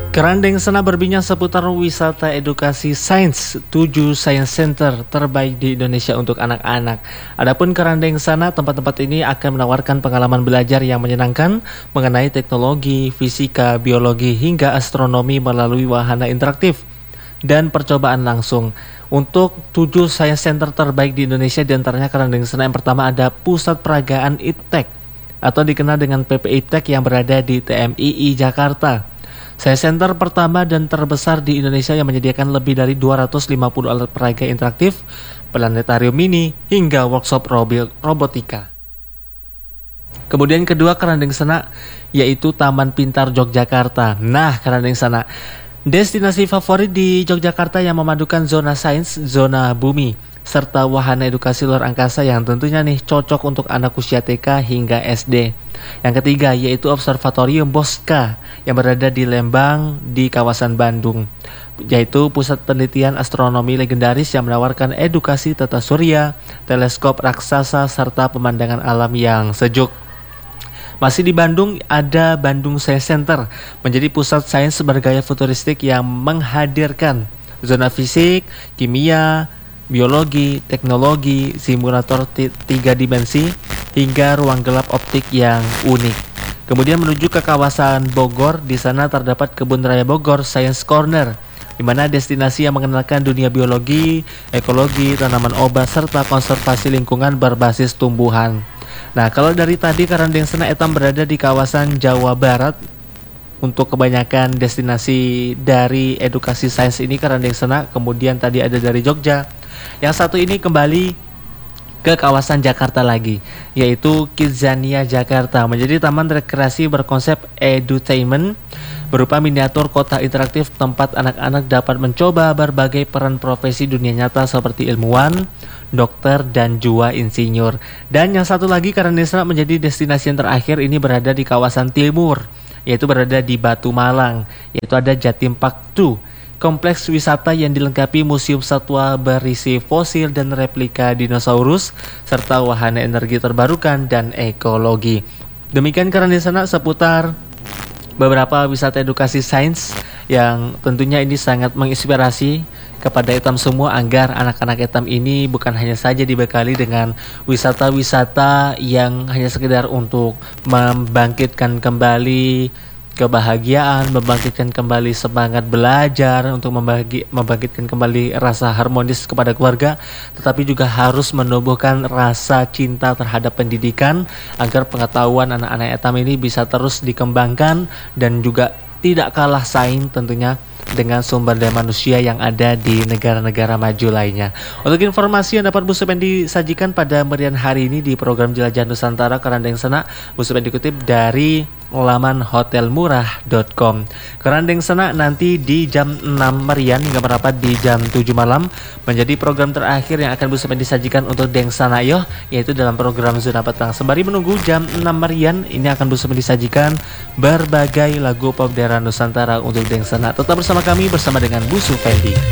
Kerandeng Sena berbincang seputar wisata edukasi sains 7 Science Center terbaik di Indonesia untuk anak-anak. Adapun Kerandeng Sena, tempat-tempat ini akan menawarkan pengalaman belajar yang menyenangkan mengenai teknologi, fisika, biologi, hingga astronomi melalui wahana interaktif dan percobaan langsung. Untuk 7 Science Center terbaik di Indonesia, diantaranya Kerandeng Sena yang pertama ada Pusat Peragaan Iptek atau dikenal dengan PP Iptek yang berada di TMII Jakarta. Science Center pertama dan terbesar di Indonesia yang menyediakan lebih dari 250 alat peraga interaktif, planetarium mini, hingga workshop robotika. Kemudian kedua Kerandeng Sena yaitu Taman Pintar Yogyakarta. Nah, Kerandeng Sena, destinasi favorit di Yogyakarta yang memadukan zona sains, zona bumi, serta wahana edukasi luar angkasa yang tentunya cocok untuk anak usia TK hingga SD. Yang ketiga yaitu Observatorium Bosca yang berada di Lembang di kawasan Bandung, yaitu pusat penelitian astronomi legendaris yang menawarkan edukasi tata surya, teleskop raksasa, serta pemandangan alam yang sejuk. Masih di Bandung ada Bandung Science Center, menjadi pusat sains bergaya futuristik yang menghadirkan zona fisik, kimia, biologi, teknologi, simulator 3 dimensi, hingga ruang gelap optik yang unik. Kemudian menuju ke kawasan Bogor, di sana terdapat Kebun Raya Bogor Science Corner, di mana destinasi yang mengenalkan dunia biologi, ekologi, tanaman obat, serta konservasi lingkungan berbasis tumbuhan. Nah, kalau dari tadi Kerandeng Sena Etam berada di kawasan Jawa Barat. Untuk kebanyakan destinasi dari edukasi sains ini Kerandeng Sena, kemudian tadi ada dari Jogja. Yang satu ini kembali ke kawasan Jakarta lagi, yaitu Kidzania Jakarta, menjadi taman rekreasi berkonsep edutainment berupa miniatur kota interaktif tempat anak-anak dapat mencoba berbagai peran profesi dunia nyata seperti ilmuwan, dokter, dan juga insinyur. Dan yang satu lagi Kerandeng Sena menjadi destinasi yang terakhir ini berada di kawasan timur, yaitu berada di Batu Malang, yaitu ada Jatim Park 2, kompleks wisata yang dilengkapi museum satwa berisi fosil dan replika dinosaurus, serta wahana energi terbarukan dan ekologi. Demikian Kerandeng Sena seputar beberapa wisata edukasi sains yang tentunya ini sangat menginspirasi kepada Etam semua, agar anak-anak Etam ini bukan hanya saja dibekali dengan wisata-wisata yang hanya sekedar untuk membangkitkan kembali kebahagiaan, membangkitkan kembali semangat belajar, untuk membangkitkan kembali rasa harmonis kepada keluarga, tetapi juga harus menumbuhkan rasa cinta terhadap pendidikan agar pengetahuan anak-anak Etam ini bisa terus dikembangkan dan juga tidak kalah saing tentunya dengan sumber daya manusia yang ada di negara-negara maju lainnya. Untuk informasi yang dapat Bu Supendi sajikan pada merian hari ini di program Jelajah Nusantara Kerandeng Sena, Bu Supendi dikutip dari laman hotelmurah.com. Kerandeng Sena nanti di jam 6 merian hingga merapat di jam 7 malam menjadi program terakhir yang akan Bu Supendi sajikan untuk Deng Sanayoh, yaitu dalam program Zona Petang. Sembari menunggu jam 6 merian, ini akan Bu Supendi sajikan berbagai lagu pop daerah Nusantara untuk Deng Sena. Tetap bersama kami, bersama dengan Bu Supendi.